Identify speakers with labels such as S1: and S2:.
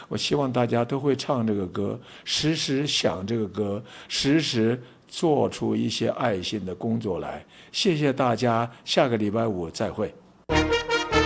S1: 我希望大家都会唱这个歌，时时想这个歌，时时做出一些爱心的工作来。谢谢大家，下个礼拜五再会。